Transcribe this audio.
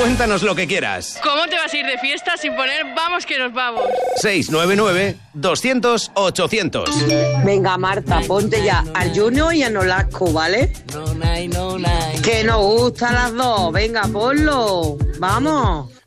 Cuéntanos lo que quieras. ¿Cómo te vas a ir de fiesta sin poner Vamos que nos vamos? 699-200-800. Venga, Marta, ponte ya al Junior y a Nolasco, ¿vale? Que nos gustan las dos. Venga, ponlo. Vamos.